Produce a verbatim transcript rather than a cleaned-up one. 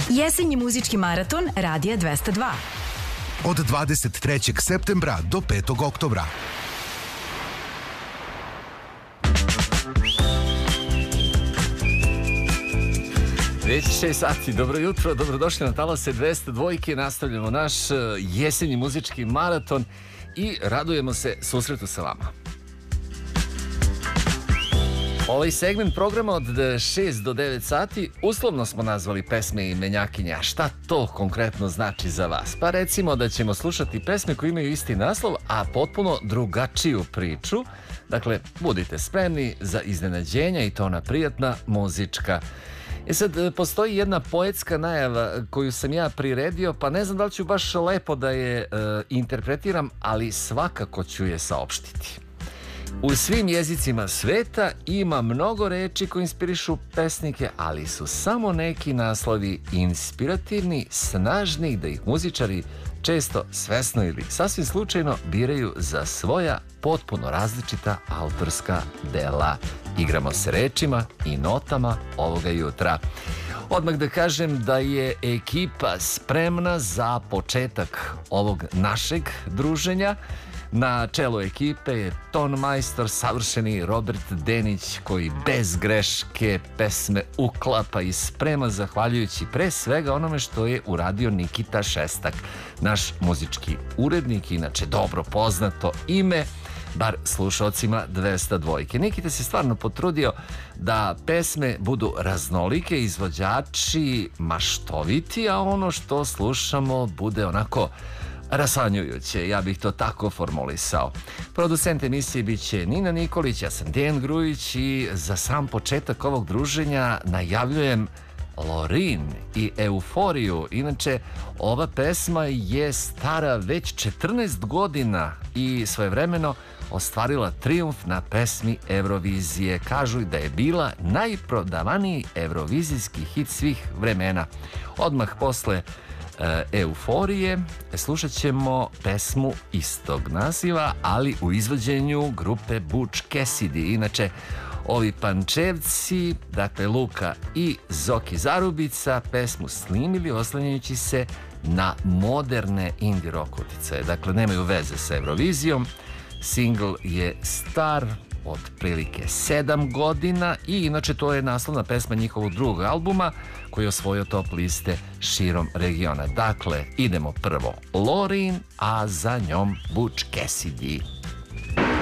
Jesenji muzički maraton Radija dvesta dva. Od dvadeset trećeg septembra do petog oktobra. Već šest sati, dobro jutro, dobrodošli na talase dvesta dva. Nastavljamo naš jesenji muzički maraton i radujemo se susretu sa vama. Ovaj segment programa od šest do devet sati uslovno smo nazvali pesme i menjakinja. Šta to konkretno znači za vas? Pa recimo da ćemo slušati pesme koje imaju isti naslov, a potpuno drugačiju priču. Dakle, budite spremni za iznenađenja i to ona prijatna muzička. E sad, postoji jedna poetska najava koju sam ja priredio, pa ne znam da li ću baš lepo da je e, interpretiram, ali svakako ću je saopštiti. U svim jezicima sveta ima mnogo reči koje inspirišu pesnike, ali su samo neki naslovi inspirativni, snažni, da ih muzičari često svesno ili sasvim slučajno biraju za svoja potpuno različita autorska dela. Igramo se rečima i notama ovoga jutra. Odmah da kažem da je ekipa spremna za početak ovog našeg druženja. Na čelu ekipe je tonmajstor, savršeni Robert Denić, koji bez greške pesme uklapa i sprema zahvaljujući pre svega onome što je uradio Nikita Šestak, naš muzički urednik, inače dobro poznato ime, bar slušalcima dvesta dva. Nikita se stvarno potrudio da pesme budu raznolike, izvođači maštoviti, a ono što slušamo bude onako rasanjujuće, ja bih to tako formulisao. Producent emisije bit će Nina Nikolić, ja sam Dejan Grujić i za sam početak ovog druženja najavljujem Lorin i Euforiju. Inače, ova pesma je stara već četrnaest godina i svojevremeno ostvarila trijumf na pesmi Eurovizije. Kažu da je bila najprodavaniji eurovizijski hit svih vremena. Odmah posle Euforije slušat ćemo pesmu istog naziva, ali u izvođenju grupe Butch Cassidy. Inače, ovi Pančevci, dakle Luka i Zoki Zarubica, pesmu snimili oslanjajući se na moderne indie rock uticaje. Dakle, nemaju veze sa Eurovizijom. Singl je star otprilike sedam godina i inače to je naslovna pesma njihovog drugog albuma koji je osvojio top liste širom regiona. Dakle, idemo prvo Lorin, a za njom Butch Cassidy.